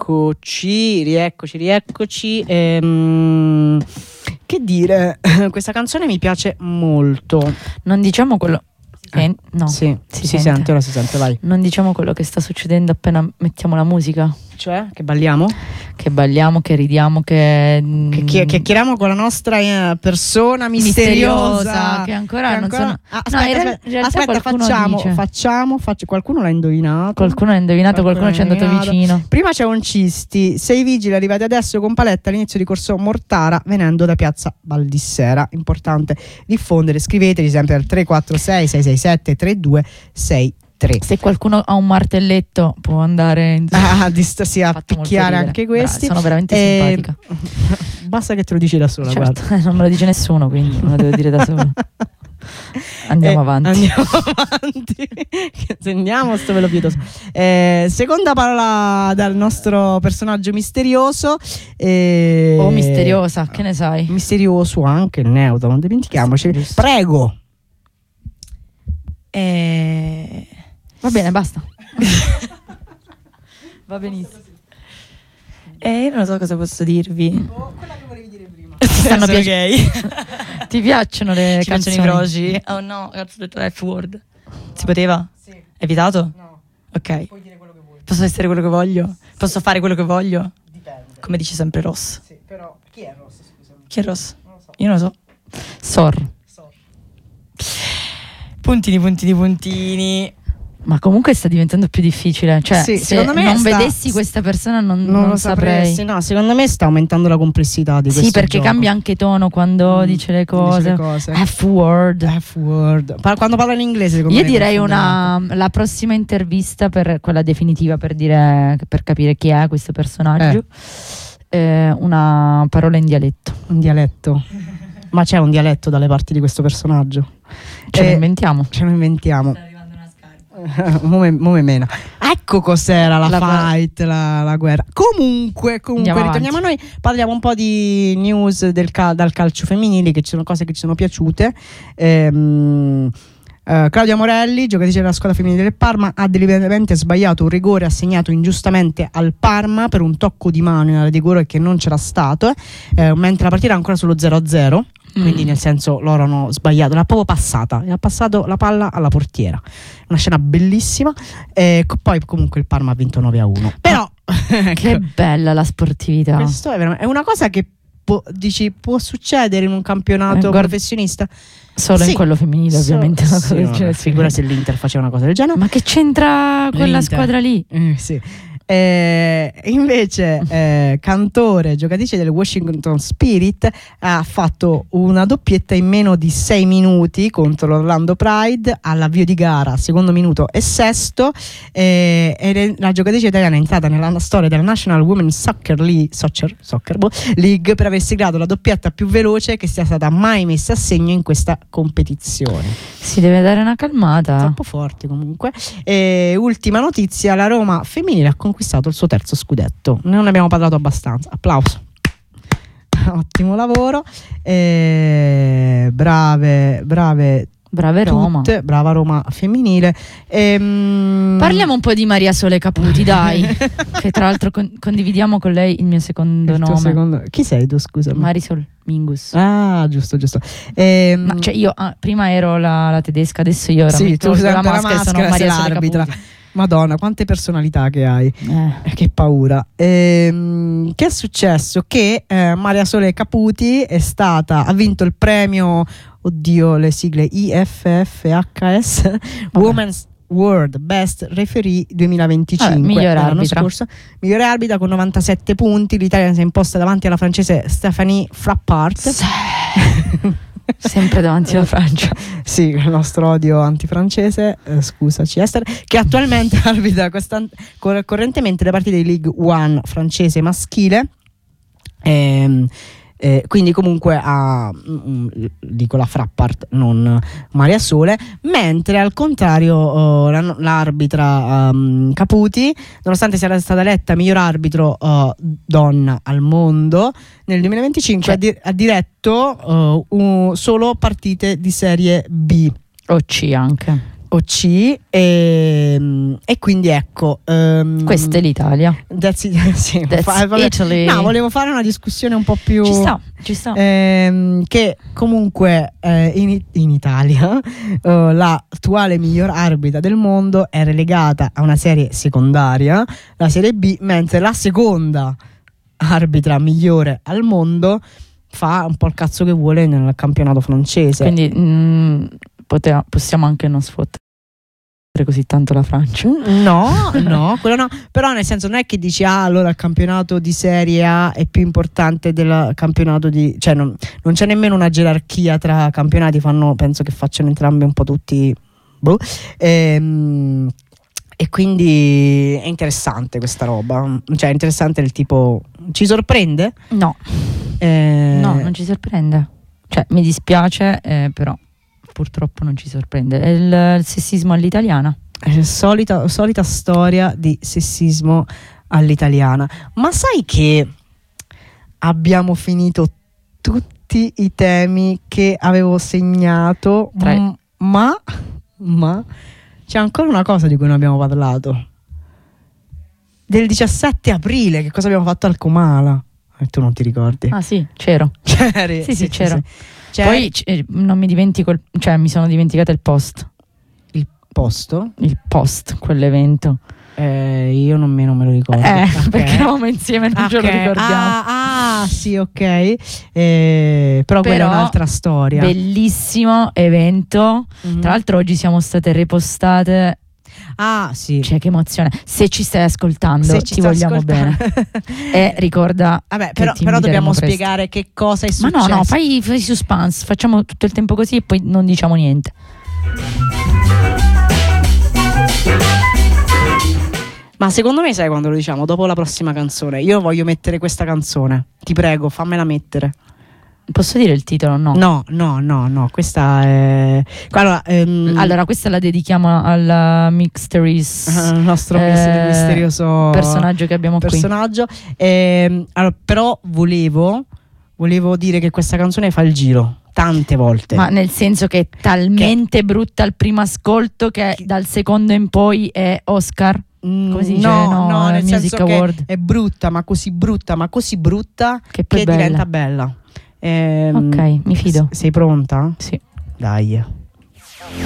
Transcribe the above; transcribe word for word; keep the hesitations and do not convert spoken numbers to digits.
rieccoci, rieccoci, rieccoci. Ehm, che dire, questa canzone mi piace molto. Non diciamo quello... Eh, no, sì, si, si sente. sente, ora si sente, vai. Non diciamo quello che sta succedendo appena mettiamo la musica. Cioè, che balliamo? Che balliamo, che ridiamo, che... Che chi- chiacchieriamo con la nostra eh, persona misteriosa, misteriosa che ancora, che non ancora... sono... Ah, aspetta, no, in real- aspetta, in realtà aspetta qualcuno facciamo, dice. facciamo, faccio, qualcuno l'ha indovinato. Qualcuno ha indovinato, qualcuno, ci è andato indovinato. vicino. Prima c'è un Cisti, sei vigili arrivati adesso con paletta all'inizio di Corso Mortara venendo da piazza Valdissera. Importante diffondere, scriveteli sempre al tre quattro sei sei sei sette tre due sei tre. Se qualcuno ha un martelletto può andare in... Ah, di sta- sì, a Fatto molto picchiare ridere. anche questi. Bra- sono veramente Eh, simpatica. Basta che te lo dici da sola, Certo, guarda. non me lo dice nessuno, quindi me lo devo dire da sola. Andiamo Eh, avanti. Andiamo avanti. Segniamo sto velo pietoso. Eh, seconda parola dal nostro personaggio misterioso. Eh, Oh, misteriosa, che ne sai? Misterioso anche il neutro, non dimentichiamoci. Giusto. Prego. Eh... Va bene, basta. Va benissimo. Eh, io non so cosa posso dirvi. Oh, quella che volevi dire prima. Ti stanno Sono piace- gay. Ti piacciono le Ci piacciono canzoni? i froci. Oh no, cazzo, ho detto F-word. Si poteva? Sì. È vietato? No, Ok. puoi dire quello che vuoi. Posso essere quello che voglio? Posso fare quello che voglio? Dipende. Come dice sempre Ross. Sì, però chi è Ross, scusami? Chi è Ross? Non lo so. Io non lo so. Sor. So. Puntini, puntini, puntini. Ma comunque sta diventando più difficile. Cioè, Sì, se secondo me non sta- vedessi questa persona non, Non, non lo saprei. sapresti. No, secondo me sta aumentando la complessità di Sì, questo perché gioco. cambia anche tono quando Mm, dice le dice cose. le cose. F-word. F-word. Pa- quando parla in inglese, secondo Io me direi confonde una la prossima intervista, per quella definitiva, per dire, per capire chi è questo personaggio. Eh, una parola in dialetto. un dialetto. Ma c'è un dialetto dalle parti di questo personaggio? Ce lo Eh, inventiamo. Ce lo inventiamo. mo, me, mo me mena. Ecco cos'era la, La fight, la, la guerra. Comunque, comunque Andiamo ritorniamo a noi. Parliamo un po' di news del cal- dal calcio femminile, che ci sono cose che ci sono piaciute. Ehm, eh, Claudia Morelli, giocatrice della squadra femminile del Parma, ha deliberatamente sbagliato un rigore assegnato ingiustamente al Parma per un tocco di mano in area di rigore che non c'era stato, eh, mentre la partita era ancora sullo zero a zero. Quindi Mm. nel senso loro hanno sbagliato, l'ha proprio passata e ha passato la palla alla portiera. Una scena bellissima. E co- poi comunque il Parma ha vinto nove a uno. Però Che bella la sportività. questo è, veramente- è una cosa che può, dici può succedere in un campionato Eh, guarda- professionista. Solo Sì. in quello femminile, So- ovviamente. Una sì, cosa del vabbè, genere. figura se l'Inter faceva una cosa del genere. Ma che c'entra quella L'Inter. squadra lì? Eh, sì. Eh, invece eh, Cantore, giocatrice del Washington Spirit, ha fatto una doppietta in meno di sei minuti contro l'Orlando Pride all'avvio di gara, secondo minuto e sesto, eh, ed è la giocatrice italiana è entrata nella storia della National Women's Soccer League, Soccer, Soccer boh, League per aver siglato la doppietta più veloce che sia stata mai messa a segno in questa competizione. Si deve dare una calmata. Troppo forti comunque. E ultima notizia, la Roma femminile ha conquistato il suo terzo scudetto. Non ne abbiamo parlato abbastanza. Applauso. Ottimo lavoro. E brave, brave Brave Roma. tutte, brava Roma femminile. Ehm... Parliamo un po' di Maria Sole Caputi, dai. Che tra l'altro con- condividiamo con lei il mio secondo il tuo nome. secondo... Chi sei tu, scusa? Marisol Mingus. Ah, giusto, giusto. Ehm... Ma cioè io ah, prima ero la, la tedesca, adesso io ora sì, mi tu tolgo sei la la maschera, maschera, sono sei Maria Sole l'arbitra. Caputi. Madonna, quante personalità che hai. Eh. Che paura. Ehm, che è successo? Che eh, Maria Sole Caputi è stata, ha vinto il premio, oddio, le sigle I F F H S Women's World Best Referee duemilaventicinque. Vabbè, migliore l'anno arbitra. scorso. Migliore arbitra con novantasette punti. L'Italia si è imposta davanti alla francese Stéphanie Frappart. Sempre davanti alla Francia. Sì, il nostro odio antifrancese, eh, scusaci Esther, che attualmente arbitra costan- cor- correntemente le partite di League One francese maschile. Ehm, eh, quindi comunque ha mm, dico la Frappart, non Maria Sole, mentre al contrario oh, la- l'arbitra um, Caputi, nonostante sia stata eletta miglior arbitro oh, donna al mondo nel duemilaventicinque, Cioè- ha, di- ha diretto oh, un- solo partite di serie B. O C anche. O C e, e quindi ecco um, questa è l'Italia. That's it, sì, That's fa, vabbè. Italy. No, volevo fare una discussione un po' più Ci sta, ci sta. ehm, che comunque eh, in, in Italia eh, l'attuale miglior arbitra del mondo è relegata a una serie secondaria, la Serie B, mentre la seconda arbitra migliore al mondo fa un po' il cazzo che vuole nel campionato francese. Quindi mh, poteva, possiamo anche non sfottere così tanto la Francia. No, no, quello no. Però nel senso non è che dici ah allora il campionato di Serie A è più importante del campionato di, cioè non, non c'è nemmeno una gerarchia tra campionati, fanno, penso che facciano entrambi un po' tutti boh. Ehm, e quindi è interessante questa roba, cioè è interessante il tipo, ci sorprende? No, Eh, no, non ci sorprende. Cioè mi dispiace, eh, però purtroppo non ci sorprende. È il, il sessismo all'italiana. È solita, solita storia di sessismo all'italiana. Ma sai che abbiamo finito tutti i temi che avevo segnato, Tra- m- ma, ma c'è ancora una cosa di cui non abbiamo parlato. Del diciassette aprile, che cosa abbiamo fatto al Comala? E tu non ti ricordi? Ah sì, c'ero. C'eri? Sì, sì, c'ero. C'eri? Poi c- eh, non mi dimentico, il- cioè mi sono dimenticata il post, Il posto? il post, quell'evento. Eh, io non me, non me lo ricordo. Eh, Ok. perché eravamo insieme, non ce lo Ok. ricordiamo. Ah, ah, sì, ok. Eh, però, quella è Però, un'altra storia. Bellissimo evento. Mhm. Tra l'altro oggi siamo state repostate. Ah, sì. Cioè che emozione. Se ci stai ascoltando, Se ci ti sta vogliamo ascoltando. bene. E ricorda Vabbè, che però, ti però dobbiamo inviteremo presto. spiegare che cosa è Ma successo. no, no, fai, fai suspense. Facciamo tutto il tempo così e poi non diciamo niente. Ma secondo me sai quando lo diciamo? Dopo la prossima canzone. Io voglio mettere questa canzone. Ti prego, fammela mettere. Posso dire il titolo? No. No, no, no, no. Questa è. Allora, ehm, Allora, questa la dedichiamo al Mysteries, il nostro eh, misterioso personaggio che abbiamo personaggio. Ehm, allora, però volevo, volevo dire che questa canzone fa il giro tante volte. qui. Ma nel senso che è talmente brutta al primo ascolto che dal secondo in poi è Oscar. Mm, come si dice? No, No, no, nel Music senso che Award. è brutta, ma così brutta, ma così brutta Che poi che è bella. diventa bella. Ehm, Ok, mi fido. s- sei pronta? Sì. Dai.